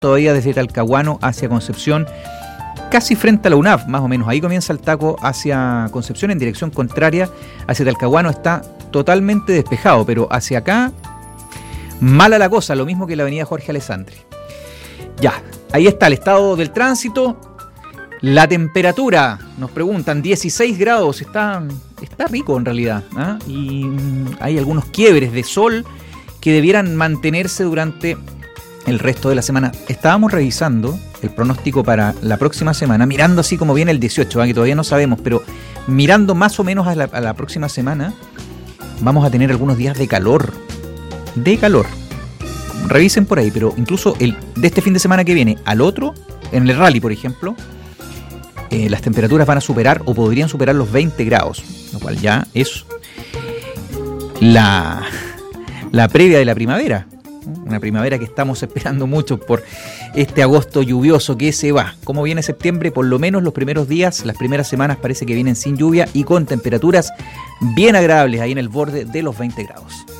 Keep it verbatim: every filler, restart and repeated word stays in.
todavía desde Talcahuano hacia Concepción, casi frente a la U N A V, más o menos. Ahí comienza el taco hacia Concepción en dirección contraria. Hacia Talcahuano está totalmente despejado, pero hacia acá, mala la cosa, lo mismo que la avenida Jorge Alessandri. Ya, ahí está el estado del tránsito. La temperatura, nos preguntan, dieciséis grados, está, está rico en realidad, ¿eh? Y mm, hay algunos quiebres de sol que debieran mantenerse durante el resto de la semana. Estábamos revisando el pronóstico para la próxima semana, mirando así como viene el dieciocho, ¿eh? Que todavía no sabemos, pero mirando más o menos a la, a la próxima semana, vamos a tener algunos días de calor, de calor. Revisen por ahí, pero incluso el de este fin de semana que viene al otro, en el rally por ejemplo, eh, las temperaturas van a superar o podrían superar los veinte grados, lo cual ya es la, la previa de la primavera. Una primavera que estamos esperando mucho por este agosto lluvioso que se va. Como viene septiembre, por lo menos los primeros días, las primeras semanas parece que vienen sin lluvia y con temperaturas bien agradables ahí en el borde de los veinte grados.